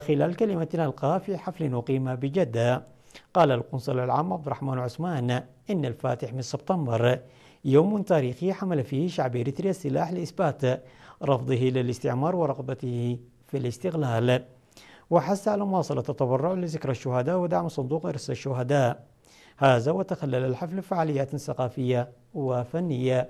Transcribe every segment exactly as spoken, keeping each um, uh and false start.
خلال كلمة ألقاها في حفل أقيم بجدة، قال القنصل العام عبد الرحمن عثمان إن الفاتح من سبتمبر يوم تاريخي حمل فيه شعب إريتريا السلاح لإثبات رفضه للاستعمار ورغبته في الاستغلال، وحث على مواصلة التبرع لذكرى الشهداء ودعم صندوق إرث الشهداء. هذا وتخلل الحفل فعاليات ثقافية وفنية.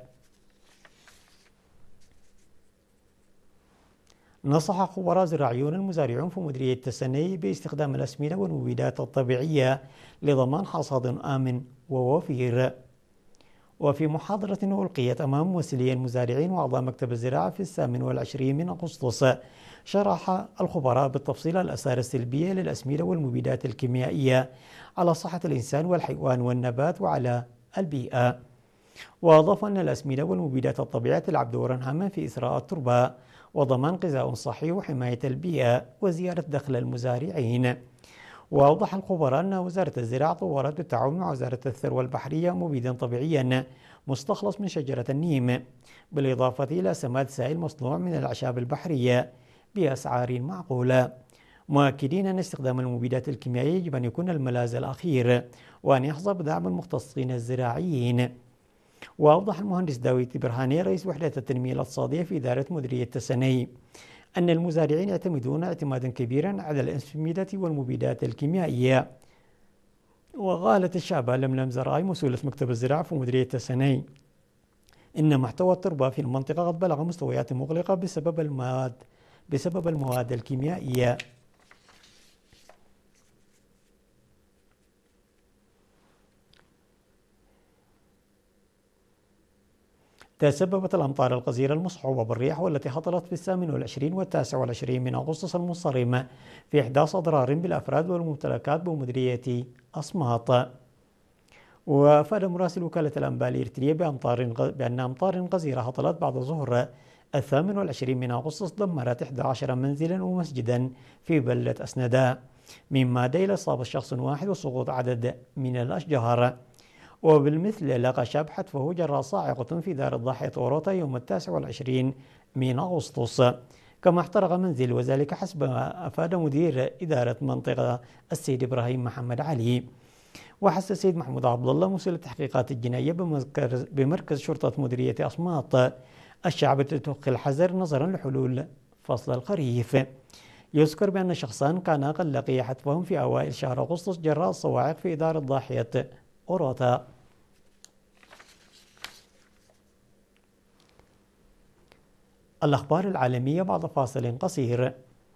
نصح خبراء زراعيون المزارعون في مديرية تسني باستخدام الأسمدة والمبيدات الطبيعية لضمان حصاد آمن ووفير. وفي محاضرة ألقيت أمام ممثلي المزارعين وأعضاء مكتب الزراعة في الثامن والعشرين من أغسطس، شرح الخبراء بالتفصيل الآثار السلبية للأسمدة والمبيدات الكيميائية على صحة الإنسان والحيوان والنبات وعلى البيئة. وأضاف أن الأسمدة والمبيدات الطبيعية تلعب دورا هاما في إثراء التربة وضمان غذاء صحي وحماية البيئة وزيادة دخل المزارعين. وأوضح الخبراء أن وزارة الزراعة طورت بالتعاون مع وزارة الثروة البحرية مبيدا طبيعيا مستخلص من شجرة النيم، بالإضافة إلى سماد سائل مصنوع من الأعشاب البحرية بأسعار معقولة، مؤكدين أن استخدام المبيدات الكيميائية يجب أن يكون الملاذ الأخير وأن يحظى بدعم المختصين الزراعيين. وأوضح المهندس داوود برهاني رئيس وحدة التنمية الاقتصادية في إدارة مديرية تسني أن المزارعين يعتمدون اعتمادا كبيرا على الأسمدة والمبيدات الكيميائية. وقالت الشعبة لملم زراي مسؤولة مكتب الزراعة في مديرية تسني إن محتوى التربة في المنطقة قد بلغ مستويات مغلقة بسبب المواد بسبب المواد الكيميائية. تسببت الأمطار الغزيرة المصحوبة بالرياح والتي هطلت في الثامن والعشرين والتاسع والعشرين من أغسطس المنصرم في إحداث أضرار بالأفراد والممتلكات بمديرية أصماط. وأفاد مراسل وكالة الأنباء الإريترية بأمطار بأن أمطار غزيرة هطلت بعد ظهر الثامن والعشرين من أغسطس دمرت إحدى عشر منزلا ومسجدا في بلدة أسندا، مما أدى إلى إصابة شخص واحد وسقوط عدد من الأشجار. وبالمثل لقى شاب حتفه جراء صاعقة في دار الضاحية أوروتا يوم التاسع والعشرين من أغسطس، كما احترق منزل، وذلك حسب ما أفاد مدير إدارة منطقة السيد إبراهيم محمد علي. وحث السيد محمود عبد الله مسؤول التحقيقات الجنائية بمركز, بمركز شرطة مديرية أصماط الشعب لتوخي الحذر نظرا لحلول فصل الخريف. يذكر بأن شخصان كانا قد لقي حتفهم في أوائل شهر أغسطس جراء الصواعق في إدارة ضاحية أوروتا. الأخبار العالمية بعد فاصل قصير.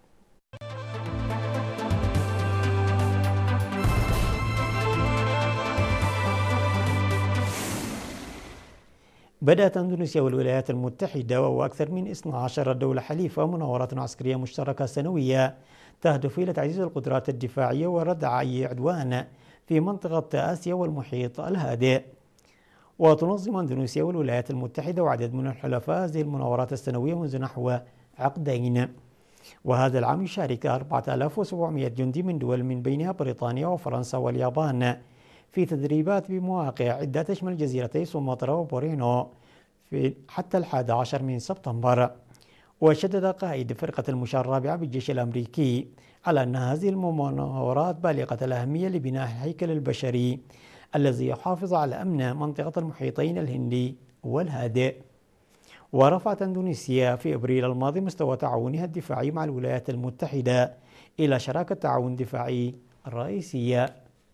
بدأت أندونيسيا والولايات المتحدة وأكثر من اثنتي عشرة دولة حليفة مناورات عسكرية مشتركة سنوية تهدف إلى تعزيز القدرات الدفاعية وردع أي عدوان في منطقة آسيا والمحيط الهادئ. وتنظم أندونيسيا والولايات المتحدة وعدد من الحلفاء هذه المناورات السنوية منذ نحو عقدين، وهذا العام يشارك أربعة آلاف وسبعمائة جندي من دول من بينها بريطانيا وفرنسا واليابان في تدريبات بمواقع عدة تشمل جزيرتي سومطرة وبورينو في حتى الحادي عشر من سبتمبر. وشدد قائد فرقة المشاة الرابعة بالجيش الأمريكي على أن هذه المناورات بالغة الأهمية لبناء الهيكل البشري الذي يحافظ على أمن منطقة المحيطين الهندي والهادئ. ورفعت أندونيسيا في أبريل الماضي مستوى تعاونها الدفاعي مع الولايات المتحدة إلى شراكة تعاون دفاعي رئيسية.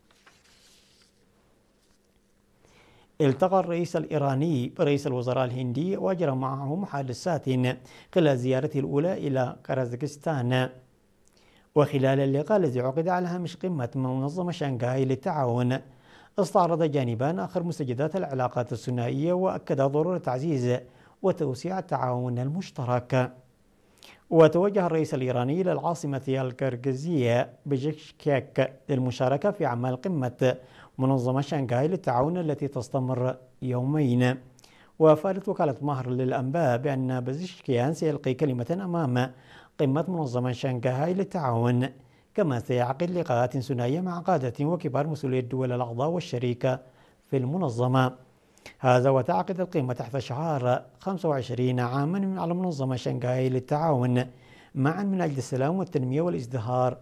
التقى الرئيس الإيراني برئيس الوزراء الهندي وأجرى معه محادثات خلال زيارته الأولى إلى كازاخستان. وخلال اللقاء الذي عقد على هامش قمة منظمة شنغهاي للتعاون، استعرض جانبان آخر مستجدات العلاقات الثنائية وأكد ضرورة تعزيز وتوسيع التعاون المشترك. وتوجه الرئيس الإيراني إلى العاصمة الكرغيزية بشكيك للمشاركة في أعمال قمة منظمة شنغهاي للتعاون التي تستمر يومين. وأفادت وكالة مهر للأنباء بأن بزشكيان سيلقي كلمة أمام قمة منظمة شنغهاي للتعاون، كما سيعقد لقاءات ثنائية مع قادة وكبار مسؤولي الدول الأعضاء والشريكة في المنظمة. هذا وتعقد القمة تحت شعار خمسة وعشرين عاما على منظمة شنغهاي للتعاون معا من أجل السلام والتنمية والازدهار